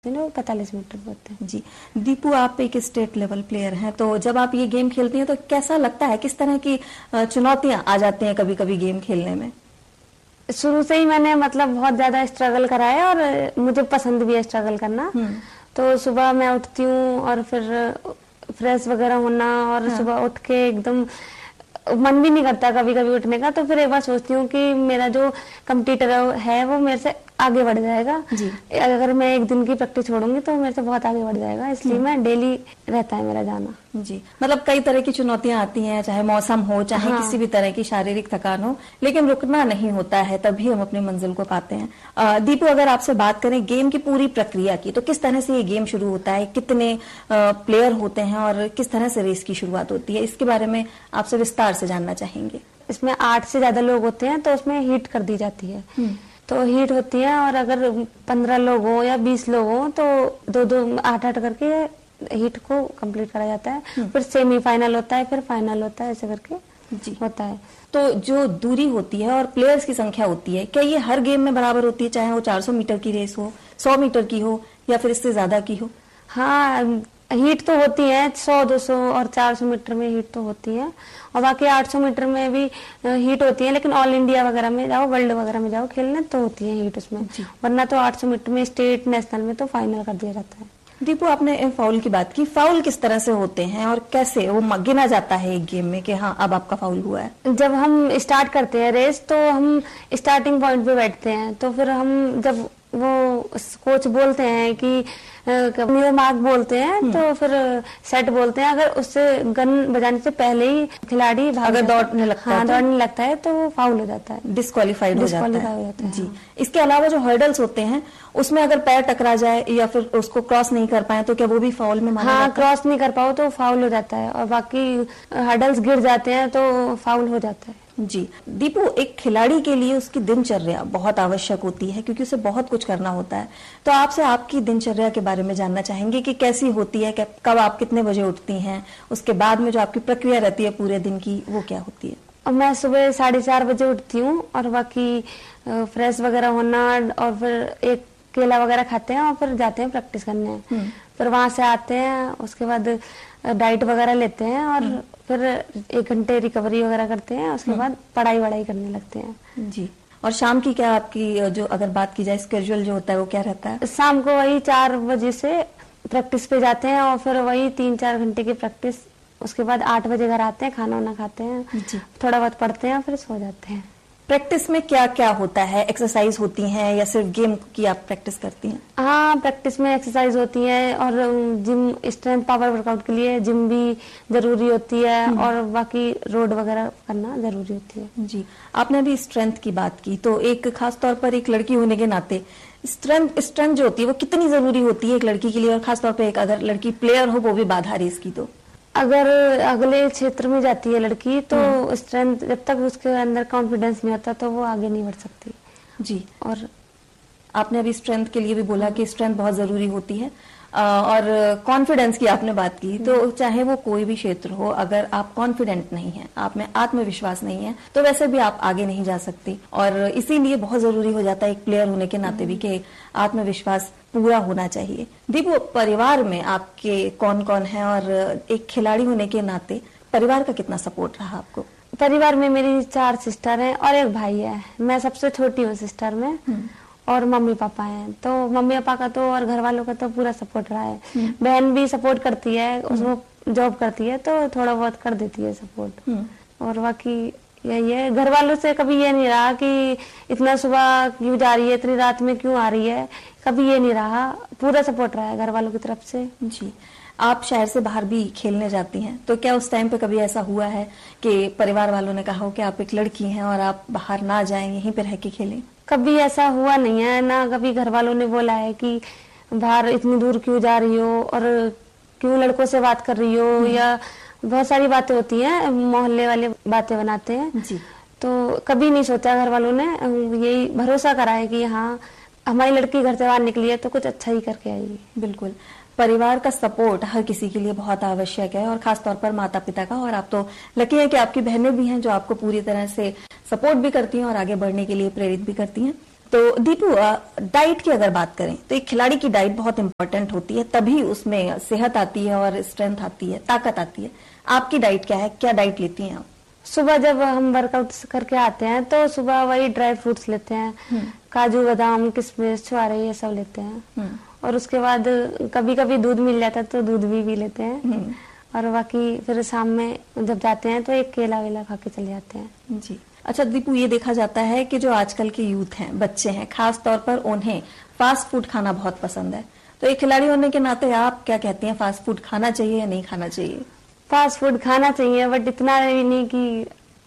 वो 45 मीटर पे होते हैं। जी दीपू, आप एक स्टेट लेवल प्लेयर हैं, तो जब आप ये गेम खेलती हैं तो कैसा लगता है, किस तरह की चुनौतियां आ जाती हैं कभी कभी गेम खेलने में? शुरू से ही मैंने मतलब बहुत ज्यादा स्ट्रगल करा है और मुझे पसंद भी है स्ट्रगल करना। तो सुबह मैं उठती हूँ और फिर फ्रेश वगैरह होना और सुबह उठ के एकदम मन भी नहीं करता कभी कभी उठने का, तो फिर एक बार सोचती हूँ कि मेरा जो कंपटीटर है वो मेरे से आगे बढ़ जाएगा जी। अगर मैं एक दिन की प्रैक्टिस छोड़ूंगी तो मेरे से बहुत आगे बढ़ जाएगा, इसलिए मैं डेली रहता है मेरा जाना। जी मतलब कई तरह की चुनौतियां आती हैं, चाहे मौसम हो, चाहे किसी भी तरह की शारीरिक थकान हो, लेकिन रुकना नहीं होता है, तभी हम अपनी मंजिल को पाते हैं। दीपू, अगर आपसे बात करें गेम की पूरी प्रक्रिया की, तो किस तरह से ये गेम शुरू होता है, कितने प्लेयर होते हैं और किस तरह से रेस की शुरुआत होती है, इसके बारे में आपसे विस्तार से जानना चाहेंगे। इसमें 8 से ज्यादा लोग होते हैं तो उसमें हीट कर दी जाती है। तो हीट होती है और अगर 15 लोग हो या 20 लोग हो तो 2-2 8-8 करके हीट को कंप्लीट करा जाता है। फिर सेमीफाइनल होता है, फिर फाइनल होता है, ऐसे करके जी होता है। तो जो दूरी होती है और प्लेयर्स की संख्या होती है, क्या ये हर गेम में बराबर होती है, चाहे वो 400 मीटर की रेस हो, 100 मीटर की हो या फिर इससे ज्यादा की हो? हाँ, हीट तो होती है 100, 200 और 400 मीटर में हीट तो होती है, और बाकी 800 मीटर में भी हीट होती है। लेकिन ऑल इंडिया वगैरह में जाओ, वर्ल्ड वगैरह में जाओ खेलने तो होती है हीट उसमें, वरना तो 800 मीटर में स्टेट नेशनल में तो फाइनल कर दिया जाता है। दीपू, आपने फाउल की बात की, फाउल किस तरह से होते हैं और कैसे वो गिना जाता है एक गेम में कि हाँ अब आपका फाउल हुआ है? जब हम स्टार्ट करते हैं रेस तो हम स्टार्टिंग पॉइंट पे बैठते हैं, तो फिर हम जब वो कोच बोलते हैं कि मार्क बोलते हैं तो फिर सेट बोलते हैं। अगर उससे गन बजाने से पहले ही खिलाड़ी अगर दौड़ने लगता है, दौड़ने लगता है तो वो फाउल हो जाता है, डिस्क्वालीफाइड हो जाता है जी। इसके अलावा जो हर्डल्स होते हैं उसमें अगर पैर टकरा जाए या फिर उसको क्रॉस नहीं कर पाए तो क्या वो भी फाउल में माना जाता है? क्रॉस नहीं कर पाओ तो फाउल हो जाता है, और बाकी हर्डल्स गिर जाते हैं तो फाउल हो जाता है जी। दीपू, एक खिलाड़ी के लिए उसकी दिनचर्या बहुत आवश्यक होती है क्योंकि उसे बहुत कुछ करना होता है, तो आपसे आपकी दिनचर्या के बारे में जानना चाहेंगे कि कैसी होती है, कब आप कितने बजे उठती हैं, उसके बाद में जो आपकी प्रक्रिया रहती है पूरे दिन की वो क्या होती है? मैं सुबह 4:30 बजे उठती हूँ और बाकी फ्रेश वगैरह होना और फिर एक केला वगैरह खाते हैं और फिर जाते हैं प्रैक्टिस करने। फिर वहां से आते हैं, उसके बाद डाइट वगैरह लेते हैं और फिर 1 घंटे रिकवरी वगैरह करते हैं, उसके बाद पढ़ाई करने लगते हैं जी। और शाम की क्या आपकी जो अगर बात की जाए स्केड्यूल जो होता है वो क्या रहता है? शाम को वही 4 बजे से प्रैक्टिस पे जाते हैं और फिर वही 3-4 घंटे की प्रैक्टिस, उसके बाद 8 बजे घर आते हैं, खाना वाना खाते हैं, थोड़ा बहुत पढ़ते हैं, फिर सो जाते हैं। प्रैक्टिस में क्या क्या होता है? एक्सरसाइज होती हैं या सिर्फ गेम की आप प्रैक्टिस करती हैं? हाँ, प्रैक्टिस में एक्सरसाइज होती है और जिम स्ट्रेंथ पावर वर्कआउट के लिए जिम भी जरूरी होती है और बाकी रोड वगैरह करना जरूरी होती है जी। आपने अभी स्ट्रेंथ की बात की, तो एक खास तौर पर एक लड़की होने के नाते स्ट्रेंथ जो होती है वो कितनी जरूरी होती है एक लड़की के लिए, और खासतौर पर एक अगर लड़की प्लेयर हो वो भी बाधा रेस की? तो अगर अगले क्षेत्र में जाती है लड़की तो स्ट्रेंथ, जब तक उसके अंदर कॉन्फिडेंस नहीं होता तो वो आगे नहीं बढ़ सकती जी। और आपने अभी स्ट्रेंथ के लिए भी बोला कि स्ट्रेंथ बहुत जरूरी होती है, और कॉन्फिडेंस की आपने बात की, तो चाहे वो कोई भी क्षेत्र हो, अगर आप कॉन्फिडेंट नहीं है, आप में आत्मविश्वास नहीं है, तो वैसे भी आप आगे नहीं जा सकती। और इसीलिए बहुत जरूरी हो जाता है एक प्लेयर होने के नाते भी कि आत्मविश्वास पूरा होना चाहिए। दीपू, परिवार में आपके कौन कौन है और एक खिलाड़ी होने के नाते परिवार का कितना सपोर्ट रहा आपको? परिवार में मेरी 4 सिस्टर हैं और एक भाई है, मैं सबसे छोटी हूँ सिस्टर में, और मम्मी पापा हैं। तो मम्मी पापा का तो और घर वालों का तो पूरा सपोर्ट रहा है। बहन भी सपोर्ट करती है, उसको जॉब करती है तो थोड़ा बहुत कर देती है सपोर्ट, और बाकी यही है। घर वालों से कभी ये नहीं रहा कि इतना सुबह क्यों जा रही है, इतनी रात में क्यों आ रही है, कभी ये नहीं रहा, पूरा सपोर्ट रहा है घर वालों की तरफ से जी। आप शहर से बाहर भी खेलने जाती हैं, तो क्या उस टाइम पे कभी ऐसा हुआ है कि परिवार वालों ने कहा हो कि आप एक लड़की हैं और आप बाहर ना जाएं, यहीं पे रह के खेलें? कभी ऐसा हुआ नहीं है, ना कभी घर वालों ने बोला है कि बाहर इतनी दूर क्यों जा रही हो और क्यों लड़कों से बात कर रही हो, या बहुत सारी बातें होती हैं, मोहल्ले वाले बातें बनाते हैं जी। तो कभी नहीं सोचा, घर वालों ने यही भरोसा करा है कि हाँ हमारी लड़की घर से बाहर निकली है तो कुछ अच्छा ही करके आएगी। बिल्कुल, परिवार का सपोर्ट हर किसी के लिए बहुत आवश्यक है, और खासतौर पर माता पिता का। और आप तो लकी हैं कि आपकी बहनें भी हैं जो आपको पूरी तरह से सपोर्ट भी करती हैं और आगे बढ़ने के लिए प्रेरित भी करती हैं। तो दीपू, डाइट की अगर बात करें तो एक खिलाड़ी की डाइट बहुत इंपॉर्टेंट होती है, तभी उसमें सेहत आती है और स्ट्रेंथ आती है, ताकत आती है। आपकी डाइट क्या है, क्या डाइट लेती हैं आप? सुबह जब हम वर्कआउट करके आते हैं तो सुबह वही ड्राई फ्रूट्स लेते हैं, काजू बादाम किशमिश छुआरे ये सब लेते हैं। और उसके बाद कभी कभी दूध मिल जाता है तो दूध भी लेते हैं। और बाकी फिर शाम में जब जाते हैं तो एक केला वेला खा के चले जाते हैं। जी। अच्छा दीपू, ये देखा जाता है कि जो आजकल के यूथ हैं, बच्चे हैं, खास तौर पर उन्हें फास्ट फूड खाना बहुत पसंद है। तो एक खिलाड़ी होने के नाते आप क्या कहती हैं, फास्ट फूड खाना चाहिए या नहीं खाना चाहिए? फास्ट फूड खाना चाहिए, बट इतना भी नहीं कि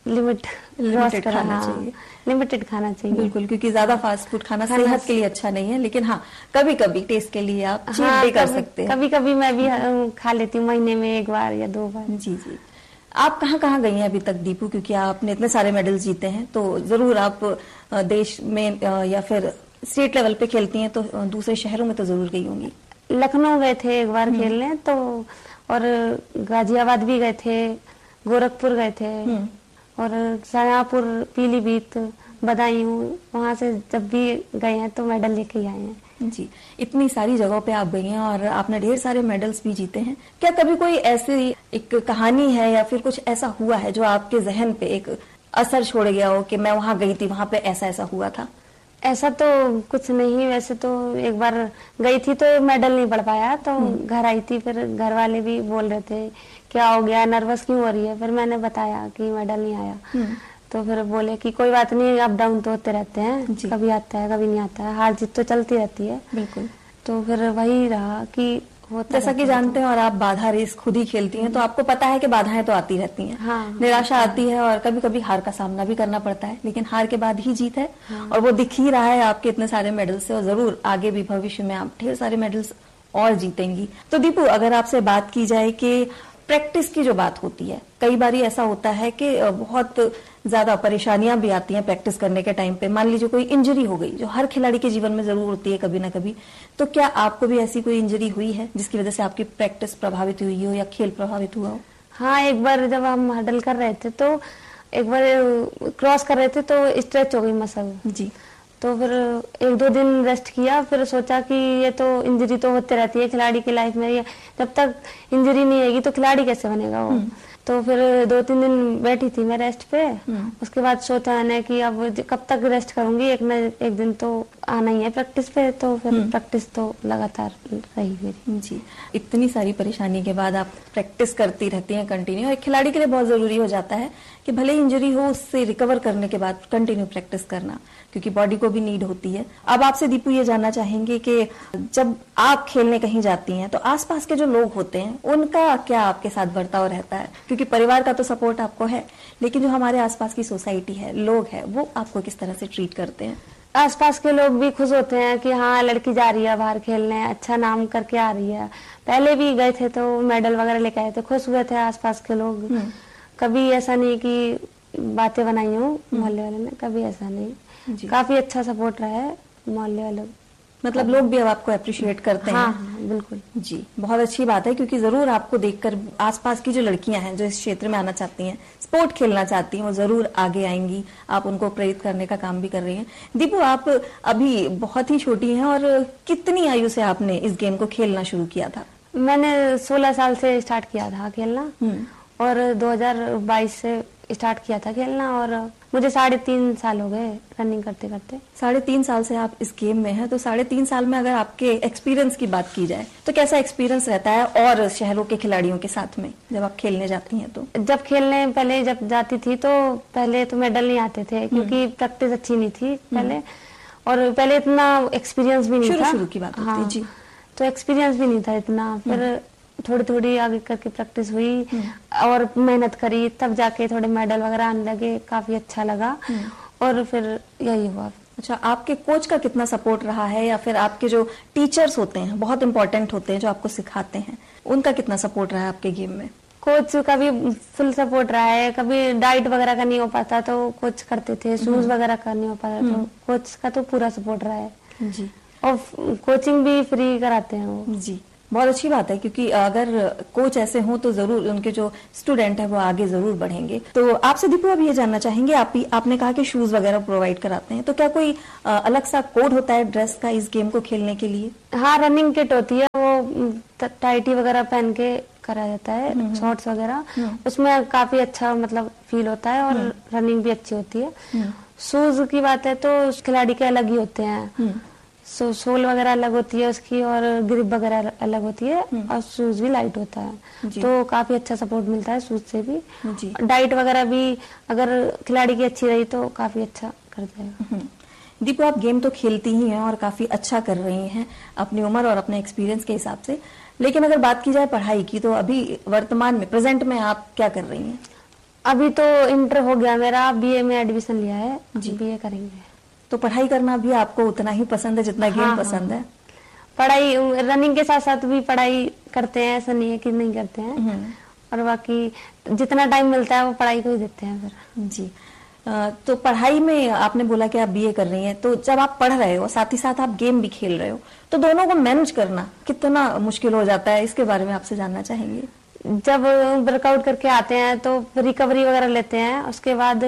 लिमिटेड खाना चाहिए। लिमिटेड खाना चाहिए बिल्कुल, क्योंकि ज्यादा फास्ट फूड खाना सेहत के लिए अच्छा नहीं है। लेकिन हाँ, कभी कभी टेस्ट के लिए आप चीट डे कर सकते हैं। कभी कभी मैं भी खा लेती हूँ, महीने में 1 बार या 2 बार। जी जी। आप कहाँ कहाँ गई हैं अभी तक दीपू, क्योंकि आपने इतने सारे मेडल जीते हैं, तो जरूर आप देश में या फिर स्टेट लेवल पे खेलती हैं तो दूसरे शहरों में तो जरूर गई होंगी। लखनऊ गए थे 1 बार खेलने, तो और गाजियाबाद भी गए थे, गोरखपुर गए थे, और शाहजहांपुर, पीलीभीत, बदायूं, वहां से जब भी गए हैं तो मेडल लेके आए हैं। जी, इतनी सारी जगहों पे आप गई हैं और आपने ढेर सारे मेडल्स भी जीते हैं। क्या कभी कोई ऐसी एक कहानी है या फिर कुछ ऐसा हुआ है जो आपके जहन पे एक असर छोड़ गया हो कि मैं वहां गई थी, वहां पे ऐसा ऐसा हुआ था? ऐसा तो कुछ नहीं, वैसे तो एक बार गई थी तो मेडल नहीं पढ़ पाया, तो घर आई थी, फिर घर वाले भी बोल रहे थे क्या हो गया, नर्वस क्यों हो रही है। फिर मैंने बताया कि मेडल नहीं आया, तो फिर बोले कि कोई बात नहीं, अप डाउन तो होते रहते हैं, कभी आता है कभी नहीं आता है, हार जीत तो चलती रहती है। बिल्कुल। तो फिर वही रहा कि जैसा कि जानते हैं और आप बाधा रेस खुद ही खेलती हैं, तो आपको पता है कि बाधाएं तो आती रहती हैं। हाँ, निराशा आती है और कभी कभी हार का सामना भी करना पड़ता है, लेकिन हार के बाद ही जीत है। और वो दिख ही रहा है आपके इतने सारे मेडल से, और जरूर आगे भी भविष्य में आप ढेर सारे मेडल्स और जीतेंगी। तो दीपू, अगर आपसे बात की जाए कि प्रैक्टिस की जो बात होती है, कई बार ऐसा होता है कि बहुत ज्यादा परेशानियां भी आती हैं प्रैक्टिस करने के टाइम पे। मान लीजिए कोई इंजरी हो गई, जो हर खिलाड़ी के जीवन में जरूर होती है कभी ना कभी, तो क्या आपको भी ऐसी कोई इंजरी हुई है जिसकी वजह से आपकी प्रैक्टिस प्रभावित हुई हो या खेल प्रभावित हुआ हो? हाँ, एक बार जब हम हडल कर रहे थे तो एक बार क्रॉस कर रहे थे तो स्ट्रेच हो गई मसल जी। तो फिर 1-2 दिन रेस्ट किया, फिर सोचा कि ये तो इंजरी तो होती रहती है खिलाड़ी की लाइफ में, ये जब तक इंजरी नहीं आएगी तो खिलाड़ी कैसे बनेगा वो। तो फिर 2-3 दिन बैठी थी मैं रेस्ट पे। उसके बाद सोचा मैंने कि अब कब तक रेस्ट करूंगी, एक दिन तो आना ही है प्रैक्टिस पे। तो फिर प्रैक्टिस तो लगातार रही मेरी। जी, इतनी सारी परेशानी के बाद आप प्रैक्टिस करती रहती हैं कंटिन्यू, और एक खिलाड़ी के लिए बहुत जरूरी हो जाता है कि भले इंजरी हो, उससे रिकवर करने के बाद कंटिन्यू प्रैक्टिस करना, क्योंकि बॉडी को भी नीड होती है। अब आपसे दीपू ये जानना चाहेंगे कि जब आप खेलने कहीं जाती हैं तो आसपास के जो लोग होते हैं उनका क्या आपके साथ बर्ताव रहता है? क्योंकि परिवार का तो सपोर्ट आपको है, लेकिन जो हमारे आसपास की सोसाइटी है, लोग हैं, वो आपको किस तरह से ट्रीट करते हैं? आसपास के लोग भी खुश होते हैं कि हाँ लड़की जा रही है बाहर खेलने, अच्छा नाम करके आ रही है। पहले भी गए थे तो मेडल वगैरह लेके आए थे, खुश हुए थे आसपास के लोग। कभी ऐसा नहीं कि बातें बनाई हूँ मोहल्ले वाले ने, कभी ऐसा नहीं। काफी अच्छा सपोर्ट रहा है मोहल्ले वालों, मतलब लोग भी अब आपको अप्रिशिएट करते हैं। हाँ, बिल्कुल जी, बहुत अच्छी बात है, क्योंकि जरूर आपको देखकर आसपास की जो लड़कियां हैं जो इस क्षेत्र में आना चाहती हैं, स्पोर्ट खेलना चाहती हैं, वो जरूर आगे आएंगी। आप उनको प्रेरित करने का काम भी कर रही हैं। दीपू, आप अभी बहुत ही छोटी हैं, और कितनी आयु से आपने इस गेम को खेलना शुरू किया था? मैंने 16 साल से स्टार्ट किया था खेलना, और 2022 से स्टार्ट किया था खेलना, और मुझे 3.5 साल हो गए रनिंग करते करते। 3.5 साल से आप इस गेम में हैं, तो 3.5 साल में अगर आपके एक्सपीरियंस की बात की जाए तो कैसा एक्सपीरियंस रहता है और शहरों के खिलाड़ियों के साथ में जब आप खेलने जाती हैं? तो जब खेलने पहले जब जाती थी तो पहले तो मेडल नहीं आते थे, क्योंकि प्रैक्टिस अच्छी नहीं थी पहले, और पहले इतना एक्सपीरियंस भी नहीं था। शुरू की बात होती है। जी। तो एक्सपीरियंस भी नहीं था इतना, फिर थोड़ी थोड़ी आगे करके प्रैक्टिस हुई और मेहनत करी, तब जाके थोड़े मेडल वगैरह आने लगे, काफी अच्छा लगा, और फिर यही हुआ। अच्छा, आपके कोच का कितना सपोर्ट रहा है, या फिर आपके जो टीचर्स होते हैं, बहुत इंपॉर्टेंट होते हैं, जो आपको सिखाते हैं, उनका कितना सपोर्ट रहा है आपके गेम में? कोच का भी फुल सपोर्ट रहा है। कभी डाइट वगैरह का नहीं हो पाता तो कोच करते थे, शूज वगैरह का नहीं हो पाता तो कोच का तो पूरा सपोर्ट रहा है। जी। और कोचिंग भी फ्री कराते हैं वो। जी, बहुत अच्छी बात है, क्योंकि अगर कोच ऐसे हों तो जरूर उनके जो स्टूडेंट है वो आगे जरूर बढ़ेंगे। तो आपसे दीपू अब ये जानना चाहेंगे, आपने कहा कि शूज वगैरह प्रोवाइड कराते हैं, तो क्या कोई अलग सा कोड होता है ड्रेस का इस गेम को खेलने के लिए? हाँ, रनिंग किट होती है, वो टाइटी वगैरह पहन के करा जाता है, शॉर्ट्स वगैरह, उसमें काफी अच्छा मतलब फील होता है और रनिंग भी अच्छी होती है। शूज की बात है तो खिलाड़ी के अलग ही होते हैं, सोल वगैरह अलग होती है उसकी और ग्रिप वगैरह अलग होती है और शूज भी लाइट होता है, तो काफी अच्छा सपोर्ट मिलता है शूज से भी। डाइट वगैरह भी अगर खिलाड़ी की अच्छी रही तो काफी अच्छा कर जाएगा। दीपू, आप गेम तो खेलती ही हैं और काफी अच्छा कर रही हैं अपनी उम्र और अपने एक्सपीरियंस के हिसाब से, लेकिन अगर बात की जाए पढ़ाई की तो अभी वर्तमान में प्रेजेंट में आप क्या कर रही हैं? अभी तो इंटर हो गया मेरा, बीए में एडमिशन लिया है, बीए करेंगे। तो पढ़ाई करना भी आपको उतना ही पसंद है जितना गेम पसंद है? पढ़ाई रनिंग के साथ साथ भी पढ़ाई करते हैं, ऐसा नहीं है कि नहीं करते हैं, और बाकी जितना टाइम मिलता है वो पढ़ाई को ही देते हैं फिर। जी, तो पढ़ाई में आपने बोला कि आप बीए कर रही हैं, तो जब आप पढ़ रहे हो साथ ही साथ आप गेम भी खेल रहे हो, तो दोनों को मैनेज करना कितना मुश्किल हो जाता है, इसके बारे में आपसे जानना चाहेंगे। जब वर्कआउट करके आते हैं तो रिकवरी वगैरह लेते हैं, उसके बाद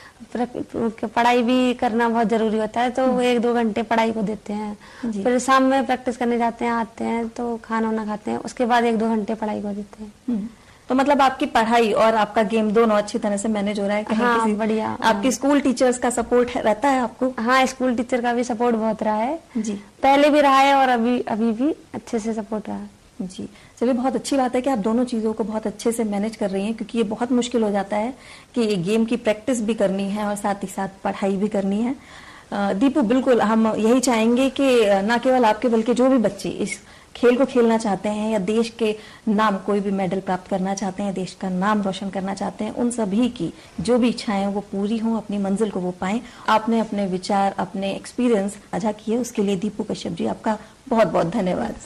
पढ़ाई भी करना बहुत जरूरी होता है, तो 1-2 घंटे पढ़ाई को देते हैं। फिर शाम में प्रैक्टिस करने जाते हैं, आते हैं तो खाना वाना खाते हैं, उसके बाद 1-2 घंटे पढ़ाई को देते हैं। तो मतलब आपकी पढ़ाई और आपका गेम दोनों अच्छी तरह से मैनेज हो रहा है? हाँ, बढ़िया। आपके स्कूल टीचर्स का सपोर्ट रहता है आपको? हाँ, स्कूल टीचर का भी सपोर्ट बहुत रहा है जी, पहले भी रहा है और अभी भी अच्छे से सपोर्ट रहा है। जी, चलिए, बहुत अच्छी बात है कि आप दोनों चीजों को बहुत अच्छे से मैनेज कर रही हैं, क्योंकि ये बहुत मुश्किल हो जाता है कि गेम की प्रैक्टिस भी करनी है और साथ ही साथ पढ़ाई भी करनी है। दीपू, बिल्कुल हम यही चाहेंगे कि न केवल आपके बल्कि जो भी बच्चे इस खेल को खेलना चाहते हैं या देश के नाम कोई भी मेडल प्राप्त करना चाहते हैं, देश का नाम रोशन करना चाहते हैं, उन सभी की जो भी इच्छाएं वो पूरी हों, अपनी मंजिल को वो पाएं। आपने अपने विचार, अपने एक्सपीरियंस साझा किए, उसके लिए दीपू कश्यप जी आपका बहुत बहुत धन्यवाद।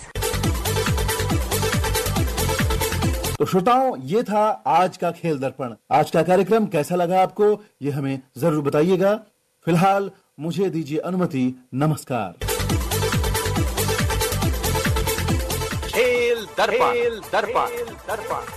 तो श्रोताओं, ये था आज का खेल दर्पण। आज का कार्यक्रम कैसा लगा आपको, ये हमें जरूर बताइएगा। फिलहाल मुझे दीजिए अनुमति, नमस्कार। खेल दर्पण।